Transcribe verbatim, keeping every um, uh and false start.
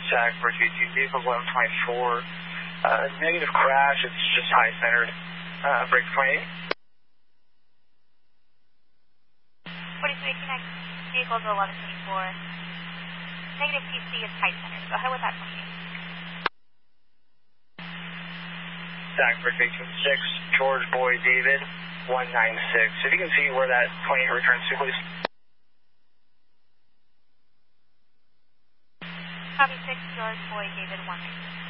Jack, Bridge V two, vehicle eleven twenty-four. Uh, negative crash, it's just high centered. Uh, brake twenty-eight. forty-two eighty-nine, vehicles eleven twenty-four. Negative P C is high centered. Go ahead with that twenty-eight. Jack, Bridge V two six, George Boy David, one nine six. If you can see where that twenty-eight returns to, please. Copy six, George Boy David, one nine six.